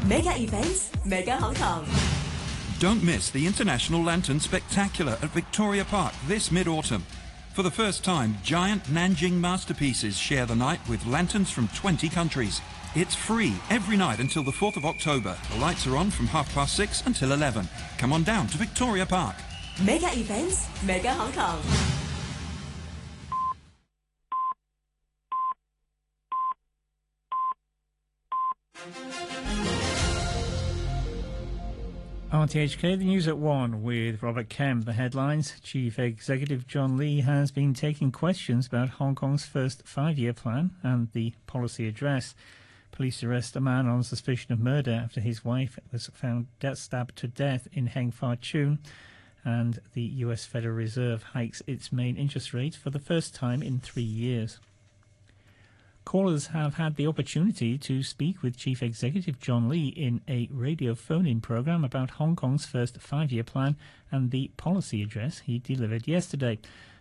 Mega Events, Mega Hong Kong. Don't miss the International Lantern Spectacular at Victoria Park this mid-autumn. For the first time, giant Nanjing masterpieces share the night with lanterns from 20 countries. It's free every night until the 4th of October. The lights are on from 6:30 until 11. Come on down to Victoria Park. Mega Events, Mega Hong Kong. RTHK, the news at 1 with Robert Kemp. The headlines: Chief Executive John Lee has been taking questions about Hong Kong's first 5-year plan and the policy address. Police arrest a man on suspicion of murder after his wife was found stabbed to death in Heng Fah Chun. And the US Federal Reserve hikes its main interest rate for the first time in 3 years. Callers have had the opportunity to speak with Chief Executive John Lee in a radio phone-in program about Hong Kong's first 5-year plan and the policy address he delivered yesterday.